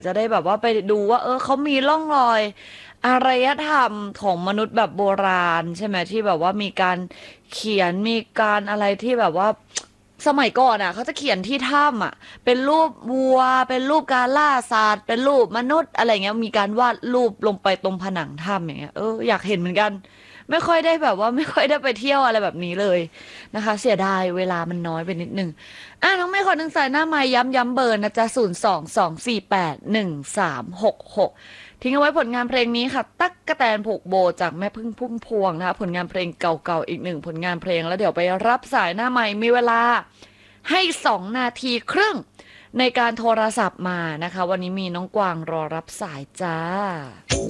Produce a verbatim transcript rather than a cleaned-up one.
จะได้แบบว่าไปดูว่าเออเขามีร่องรอยอารยธรรมของมนุษย์แบบโบราณใช่ไหมที่แบบว่ามีการเขียนมีการอะไรที่แบบว่าสมัยก่อนอ่ะเขาจะเขียนที่ถ้ำอ่ะเป็นรูปวัวเป็นรูปการล่าสัตว์เป็นรูปมนุษย์อะไรเงี้ยมีการวาดรูปลงไปตรงผนังถ้ำอย่างเงี้ยเอออยากเห็นเหมือนกันไม่ค่อยได้แบบว่าไม่ค่อยได้ไปเที่ยวอะไรแบบนี้เลยนะคะเสียดายเวลามันน้อยไปนิดนึง อ่ะน้องเมย์ขอหนึ่งสายหน้าไม้ย้ำย้ำเบอร์นะจ๊ะศูนย์สองสองสี่แปดหนึ่งสามหกหกทิ้งเอาไว้ผลงานเพลงนี้ค่ะตั๊กกะแตนผูกโบจากแม่พึ่งพุ่มพวงนะคะผลงานเพลงเก่าๆอีกหนึ่งผลงานเพลงแล้วเดี๋ยวไปรับสายหน้าไม้มีเวลาให้สองนาทีครึ่งในการโทรศัพท์มานะคะวันนี้มีน้องกวางรอรับสายจ้า